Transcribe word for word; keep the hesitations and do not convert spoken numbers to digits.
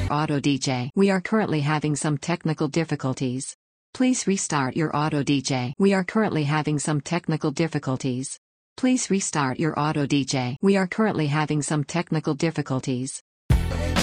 auto D J. We are currently having some technical difficulties. Please restart your auto D J. We are currently having some technical difficulties. Please restart your auto D J. We are currently having some technical difficulties.